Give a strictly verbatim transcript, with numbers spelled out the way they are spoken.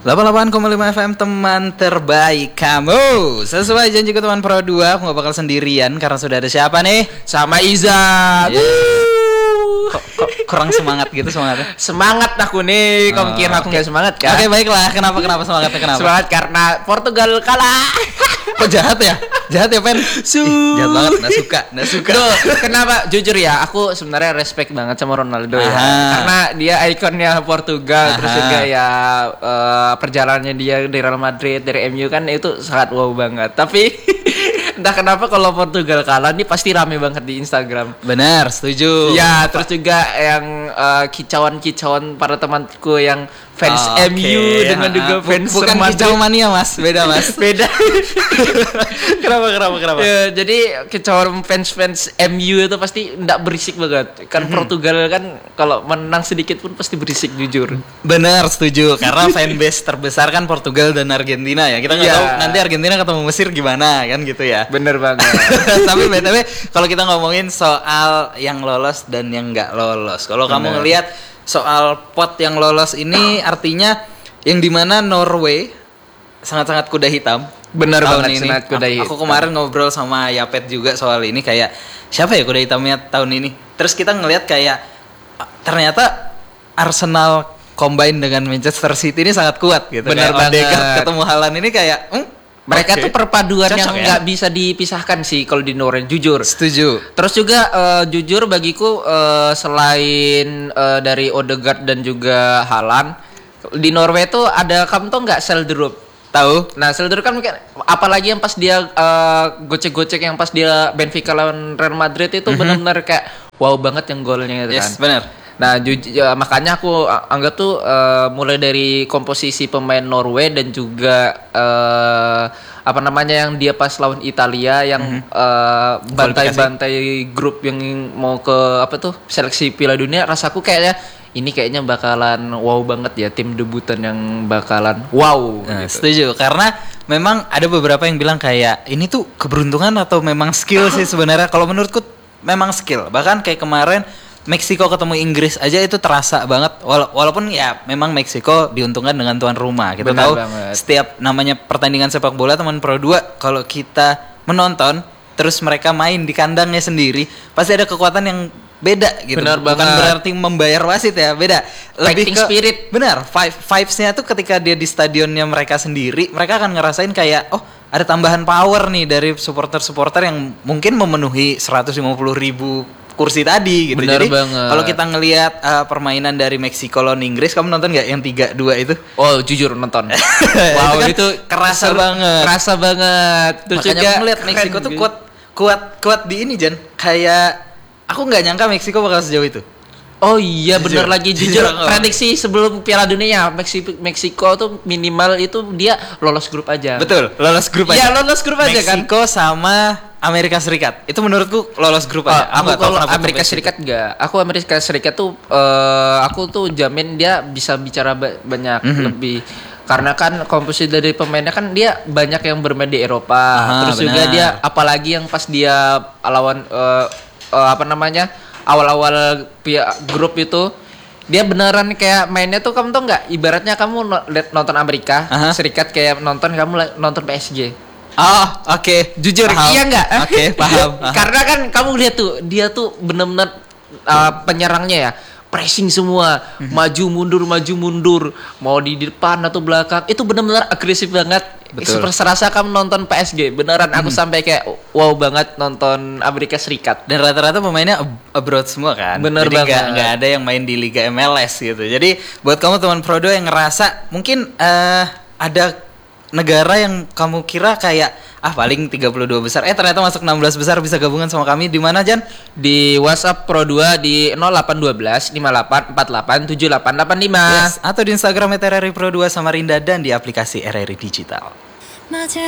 delapan puluh delapan koma lima F M, teman terbaik kamu. Sesuai janji ke teman Pro dua, aku gak bakal sendirian karena sudah ada siapa nih? Sama Iza. Yeah. Kok, kok kurang semangat gitu semangatnya? Semangat aku nih. Kamu Oh, kira aku oke. gak semangat kan? Oke, baiklah. Kenapa kenapa semangatnya kenapa? Semangat karena Portugal kalah. Kok jahat ya? Jahat ya, Pen? Su. Ih, jahat banget, nggak suka, nggak suka. Tuh, kenapa? Jujur ya, aku sebenarnya respect banget sama Ronaldo ya. Aha. Karena dia ikonnya Portugal. Aha. Terus juga ya eh, perjalanannya dia dari Real Madrid, dari M U kan itu sangat wow banget. Tapi entah kenapa kalau Portugal kalah ini pasti rame banget di Instagram. Benar, setuju. Ya, terus juga yang eh, kicauan-kicauan para temanku yang fans Oh, M U oke. dengan juga Bu- fans bukan Madrid. kicau mania, Mas. Beda, Mas. Beda. Kenapa kenapa kenapa? Ya, jadi kicauan fans-fans M U itu pasti enggak berisik banget. Kan Portugal kan kalau menang sedikit pun pasti berisik jujur. Benar, setuju. Karena fanbase terbesar kan Portugal dan Argentina ya. Kita nggak Iya. tahu nanti Argentina ketemu Mesir gimana kan gitu ya. Bener banget. Tapi B T W kalau kita ngomongin soal yang lolos dan yang nggak lolos. Kalau kamu Benar. ngelihat soal pot yang lolos ini artinya yang dimana Norway sangat-sangat kuda hitam. Bener tahun banget, ini. sangat kuda Aku- hitam. Aku kemarin ngobrol sama Yapet juga soal ini kayak siapa ya kuda hitamnya tahun ini. Terus kita ngelihat kayak ah, ternyata Arsenal combine dengan Manchester City ini sangat kuat gitu. Bener Kayak Odegaard banget. ketemu Haaland ini kayak hmm, Mereka oke. tuh perpaduan Cocok yang ya? nggak bisa dipisahkan sih kalau di Norway jujur. Setuju. Terus juga eh, jujur bagiku eh, selain eh, dari Odegaard dan juga Haaland di Norway tuh ada kamu tuh nggak Seldrup. Tahu? Nah, Seldrup kan mungkin apalagi yang pas dia eh, gocek-gocek yang pas dia Benfica lawan Real Madrid itu benar-benar kayak wow banget yang golnya itu kan. Yes, benar. Nah, ju- ya, makanya aku a- anggap tuh eh, mulai dari komposisi pemain Norway dan juga eh, apa namanya yang dia pas lawan Italia yang eh, bantai-bantai grup yang mau ke apa tuh seleksi Piala Dunia, rasaku kayaknya ini kayaknya bakalan wow banget ya, tim debutan yang bakalan wow Nah, gitu. setuju karena memang ada beberapa yang bilang kayak ini tuh keberuntungan atau memang skill sih sebenarnya. Kalau menurutku memang skill. Bahkan kayak kemarin Meksiko ketemu Inggris aja itu terasa banget. Wala- walaupun ya memang Meksiko diuntungkan dengan tuan rumah. Kita Benar tahu banget. setiap namanya pertandingan sepak bola teman Pro dua kalau kita menonton terus mereka main di kandangnya sendiri pasti ada kekuatan yang beda gitu. Benar Bukan banget. berarti membayar wasit ya, beda. Fighting spirit. Benar, vibe vibes-nya tuh ketika dia di stadionnya mereka sendiri, mereka akan ngerasain kayak oh, ada tambahan power nih dari supporter-supporter yang mungkin memenuhi seratus lima puluh ribu kursi tadi gitu. Benar Jadi banget. kalau kita ngelihat uh, permainan dari Meksiko lawan Inggris, kamu nonton nggak yang tiga dua itu? Oh, jujur nonton. Itu Wow, kan itu kerasa seru- banget. Kerasa banget. Terus Makanya juga aku ngeliat keren Meksiko tuh gitu. kuat kuat kuat di ini Jan. Kayak aku nggak nyangka Meksiko bakal sejauh itu. Oh iya Jujur. bener lagi Jujur jujur aku. prediksi sebelum Piala Dunia Meksiko Meksiko tuh minimal itu dia lolos grup aja. Betul, lolos grup Iya, aja. lolos grup aja kan. Meksiko sama Amerika Serikat. Itu menurutku lolos grup Oh, aja. aku nggak tahu kalau kenapa Amerika sampai Serikat enggak. Aku Amerika Serikat tuh eh, aku tuh jamin dia bisa bicara ba- banyak Mhm. lebih karena kan komposisi dari pemainnya kan dia banyak yang bermain di Eropa. Aha, Terus juga benar. dia apalagi yang pas dia lawan eh, eh, apa namanya? Awal-awal pia grup itu dia beneran kayak mainnya tuh kamu tuh nggak ibaratnya kamu no- liat nonton Amerika Aha. Serikat kayak nonton kamu la- nonton P S G. Oh, oke. Jujur Paham. iya nggak? Oke, paham. paham. Karena kan kamu lihat tuh dia tuh benar-benar uh, penyerangnya ya pressing semua, Mhm. maju mundur maju mundur, mau di depan atau belakang itu benar-benar agresif banget. Betul. Seperti serasa kamu nonton P S G, beneran aku sampai kayak wow banget nonton Amerika Serikat. Dan rata-rata pemainnya ab- abroad semua kan. Bener Jadi nggak banget. nggak ada yang main di Liga M L S gitu. Jadi buat kamu teman Pro dua yang ngerasa mungkin eh, ada negara yang kamu kira kayak ah paling tiga puluh dua besar, eh ternyata masuk enam belas besar, bisa gabungan sama kami di mana Jan? Di WhatsApp Pro dua di nol delapan satu dua lima delapan empat delapan tujuh delapan delapan lima. Yes. Atau di Instagram R R I Pro dua Samarinda dan di aplikasi R R I Digital.